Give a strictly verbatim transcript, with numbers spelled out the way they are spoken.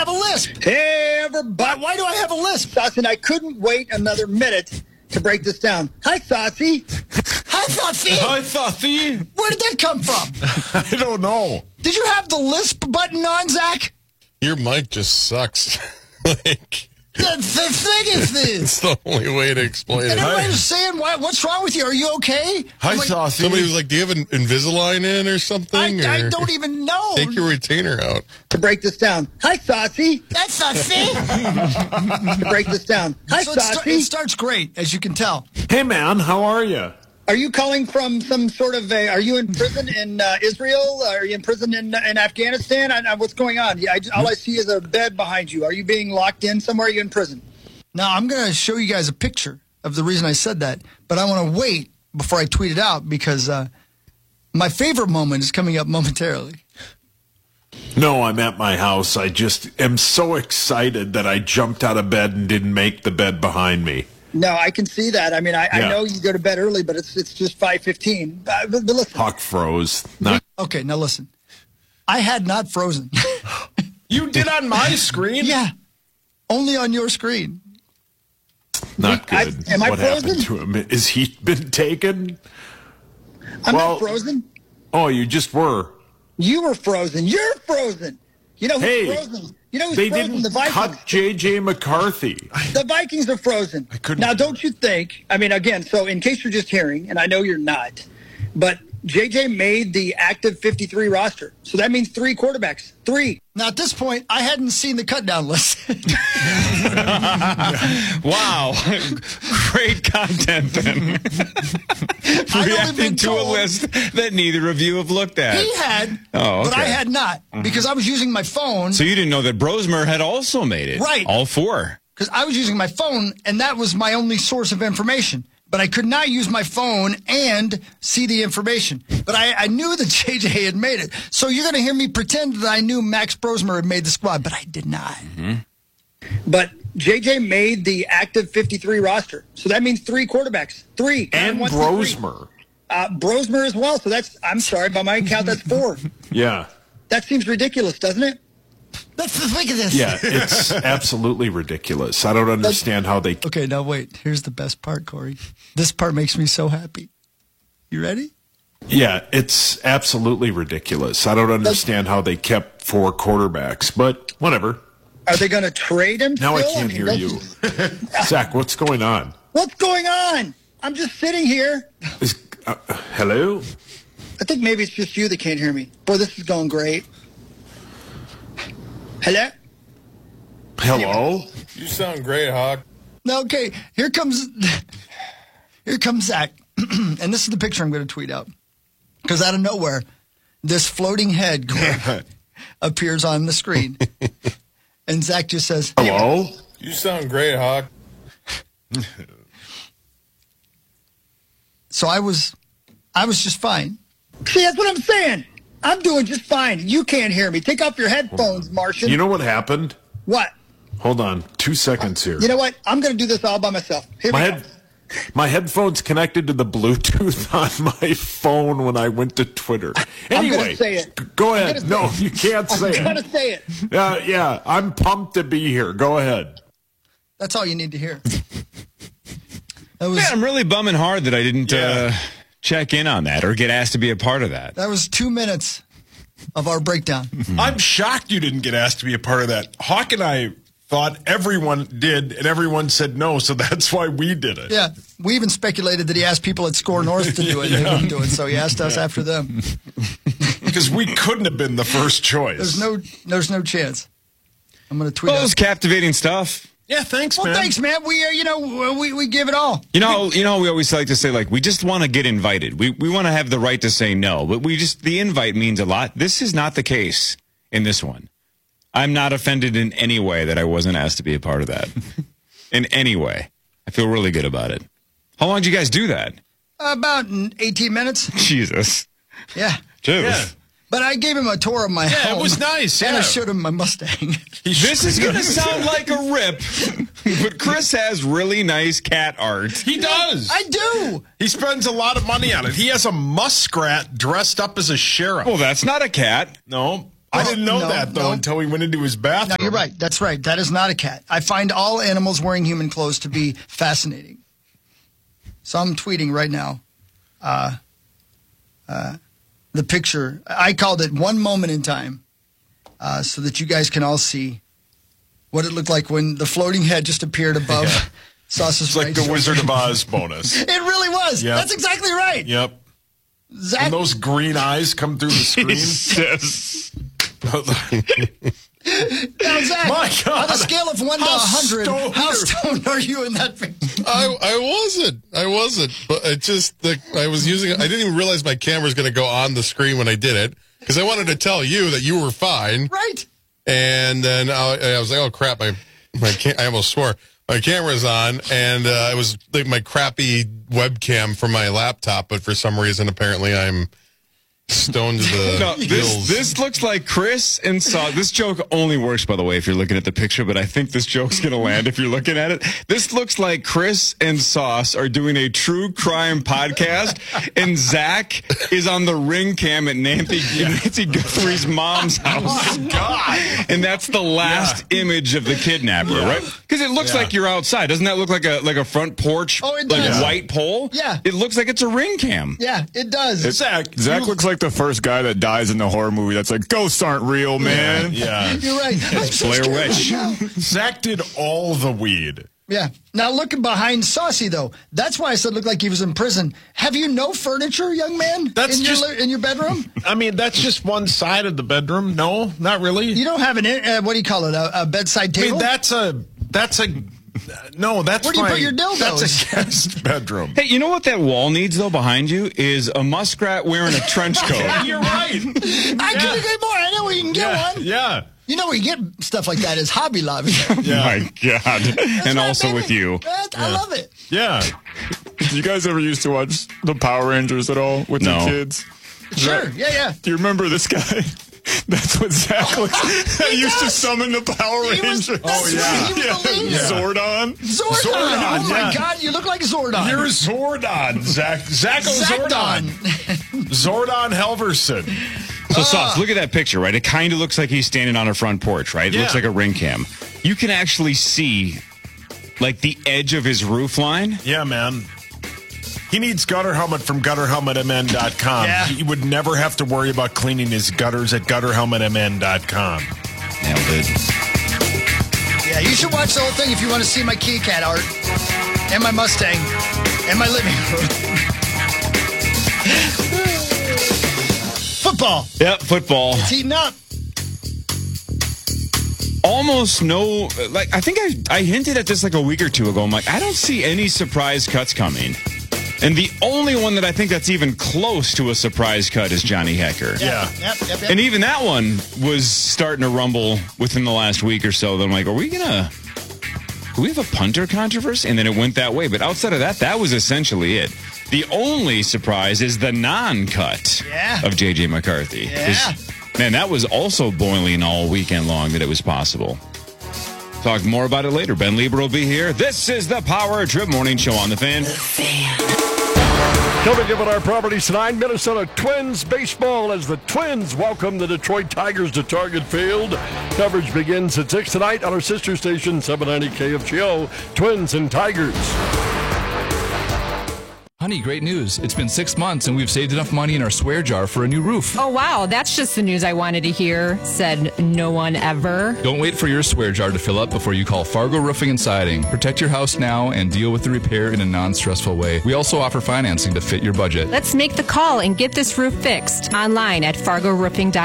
have a lisp? Hey, everybody. Why do I have a lisp? Saucy, and I couldn't wait another minute to break this down. Hi, Saucy. Hi, Saucy. Hi, Saucy. Where did that come from? I don't know. Did you have the lisp button on, Zach? Your mic just sucks. Like, The, the thing is this. it's the only way to explain And it. everybody was saying, what, what's wrong with you? Are you okay? Hi, I'm like, Saucy. Somebody was like, do you have an Invisalign in or something? I, I or don't even know. take your retainer out. To break this down. Hi, Saucy. That's Saucy. To break this down. Hi, So it, sta- Saucy. it starts great, as you can tell. Hey, man, how are you? Are you calling from some sort of a, are you in prison in uh, Israel? Are you in prison in, in Afghanistan? I, I, what's going on? Yeah, I, just- all I see is a bed behind you. Are you being locked in somewhere? Are you in prison? Now, I'm going to show you guys a picture of the reason I said that, but I want to wait before I tweet it out because uh, my favorite moment is coming up momentarily. No, I'm at my house. I just am so excited that I jumped out of bed and didn't make the bed behind me. No, I can see that. I mean, I, I Yeah. know you go to bed early, but it's it's just five fifteen. Uh, but, but listen, Huck froze. Not Okay, now listen. I had not frozen. You did on my screen? Yeah, only on your screen. not I- good. am I what frozen? happened to him? Is he been taken? I'm well- not frozen. Oh, you just were. You were frozen. You're frozen. You know who's Hey, frozen? You know who's they frozen? didn't The Vikings. cut J J McCarthy. The Vikings are frozen. I couldn't Now, do don't you think? I mean, again, so in case you're just hearing, and I know you're not, but J J made the active fifty-three roster, so that means three quarterbacks. Three. Now, at this point, I hadn't seen the cut down list. Wow. Great content then. only Reacting been to a told- list that neither of you have looked at. He had, Oh, but I okay. had not because I was using my phone. So you didn't know that Brosmer had also made it. Right. All four. Because I was using my phone, and that was my only source of information. But I could not use my phone and see the information. But I, I knew that J J had made it. So you're going to hear me pretend that I knew Max Brosmer had made the squad, but I did not. But J J made the active fifty-three roster, so that means three quarterbacks. Three. And one, two, three. Brosmer. Uh, Brosmer as well, so that's, I'm sorry, by my count, that's four. Yeah. That seems ridiculous, doesn't it? Let's think of this. Yeah, it's absolutely ridiculous. I don't understand how they... Okay, now wait. Here's the best part, Corey. This part makes me so happy. You ready? Yeah, it's absolutely ridiculous. I don't understand how they kept four quarterbacks, but whatever. Are they going to trade him Now I still? can't mean, hear that's- you. Zach, what's going on? What's going on? I'm just sitting here. Is, uh, hello? I think maybe it's just you that can't hear me. Boy, this is going great. Hello? Hello? You sound great, Hawk. Now, okay, here comes here comes Zach. And this is the picture I'm going to tweet out. Because out of nowhere, this floating head Corey, appears on the screen. And Zach just says, Hello? You sound great, Hawk. so I was I was just fine. See, that's what I'm saying. I'm doing just fine. You can't hear me. Take off your headphones, Martian. You know what happened? What? Hold on, two seconds here. You know what? I'm going to do this all by myself. Here My we go. head, my headphones connected to the Bluetooth on my phone when I went to Twitter. I'm gonna Anyway, say it. g- go I'm ahead. gonna No, say you can't say I'm going it. to say it. Uh, yeah, I'm pumped to be here. Go ahead. That's all you need to hear. That was Man, I'm really bumming hard that I didn't uh, check in on that or get asked to be a part of that. that was two minutes of our breakdown. I'm shocked you didn't get asked to be a part of that. Hawk and I thought everyone did, and everyone said no, so that's why we did it. Yeah, we even speculated that he asked people at Score North to do it. They wouldn't do it, so he asked us after them. Because we couldn't have been the first choice. There's no, there's no chance. I'm going to tweet Well, it was out. captivating stuff. Yeah, thanks, Well, man. thanks, man. We, uh, you know, we we give it all. You know, you know, we always like to say, like, we just want to get invited. We we want to have the right to say no, but we just, the invite means a lot. This is not the case in this one. I'm not offended in any way that I wasn't asked to be a part of that. In any way. I feel really good about it. How long did you guys do that? About eighteen minutes. Jesus. Yeah. Jeez. Yeah. But I gave him a tour of my Yeah, home. it was nice, And I yeah. showed him my Mustang. This is going to sound like a rip, but Chris has really nice cat art. He does. I do. He spends a lot of money on it. He has a muskrat dressed up as a sheriff. Well, that's not a cat. No. I didn't know no, that, though, no. until we went into his bathroom. No, you're right. That's right. That is not a cat. I find all animals wearing human clothes to be fascinating. So I'm tweeting right now uh, uh, the picture. I called it One Moment in Time uh, so that you guys can all see what it looked like when the floating head just appeared above Yeah. Sauce's It's like right the shoulder. Wizard of Oz bonus. It really was. Yep. That's exactly right. Yep. Zach, And those green eyes come through the screen. Jesus. now, Zach, My God. on a scale of one to How a hundred, stoned how are- stoned are you in that picture? I, I wasn't. I wasn't. But it just, the, I was using it. I didn't even realize my camera was going to go on the screen when I did it because I wanted to tell you that you were fine. Right. And then I, I was like, oh, crap. My, my cam- I almost swore. My camera's on, and uh, it was like my crappy webcam from my laptop, but for some reason, apparently, I'm stoned to the No, this, gills. this looks like Chris and Sauce. This joke only works, by the way, if you're looking at the picture, but I think this joke's going to land if you're looking at it. This looks like Chris and Sauce are doing a true crime podcast, and Zach is on the ring cam at Nancy, Nancy Guthrie's mom's house. Oh, God. And that's the last image of the kidnapper, Yeah. right? Because it looks Yeah. like you're outside. Doesn't that look like a like a front porch, Oh, it like does. white pole? Yeah. It looks like it's a ring cam. Yeah, it does. Zach, Zach you- looks like the first guy that dies in the horror movie that's like, ghosts aren't real, man. Yeah. You're right. I'm so Blair scared Witch. right now. Zach did all the weed. Yeah. Now looking behind Saucy though, that's why I said looked like he was in prison. Have you no furniture, young man? That's in just- your li- in your bedroom. I mean, that's just one side of the bedroom. No, not really. You don't have an in- uh, what do you call it? A, a bedside I table. mean, that's a that's a no. That's Where do you my- put your dildos? That's a guest bedroom. Hey, you know what that wall needs, though, behind you? Is a muskrat wearing a trench coat. Yeah, you're right. I can agree more. I know where you can get yeah, one. yeah. You know where you get stuff like that is Hobby Lobby. Yeah. My God. and right, also baby. with you. That- I love it. Yeah. Did you guys ever used to watch the Power Rangers at all with No. your kids? Sure. Yeah, yeah. Do you remember this guy? That's what Zach looks I used to does. summon the Power He was- Rangers. that's right. He was the leader. Zordon. Zordon. Zordon, Oh my yeah. God, you look like Zordon. You're Zordon, Zach. Zach Zordon. Zordon. Zordon Helverson. So, Sauce, look at that picture, right? It kind of looks like he's standing on a front porch, right? It Yeah. looks like a ring cam. You can actually see, like, the edge of his roof line. Yeah, man. He needs gutter helmet from gutter helmet m n dot com. Yeah. He would never have to worry about cleaning his gutters at gutter helmet m n dot com. Nailed it. Yeah, you should watch the whole thing if you want to see my Kitty Cat art and my Mustang and my living room. Football. Yep, football. It's heating up. Almost no, like, I think I, I hinted at this like a week or two ago. I'm like, I don't see any surprise cuts coming. And the only one that I think that's even close to a surprise cut is Johnny Hecker. Yeah. Yep, yep, yep. And even that one was starting to rumble within the last week or so. That I'm like, are we gonna? Do we have a punter controversy? And then it went that way. But outside of that, that was essentially it. The only surprise is the non-cut Yeah. of J J McCarthy. Yeah. 'Cause, man, that was also boiling all weekend long that it was possible. Talk more about it later. Ben Lieber will be here. This is the Power Trip Morning Show on the Fan. Coming up on our properties tonight, Minnesota Twins baseball as the Twins welcome the Detroit Tigers to Target Field. Coverage begins at six tonight on our sister station, seven ninety K F G O, Twins and Tigers. Honey, great news. It's been six months and we've saved enough money in our swear jar for a new roof. Oh, wow. That's just the news I wanted to hear, said no one ever. Don't wait for your swear jar to fill up before you call Fargo Roofing and Siding. Protect your house now and deal with the repair in a non-stressful way. We also offer financing to fit your budget. Let's make the call and get this roof fixed online at fargo roofing dot com.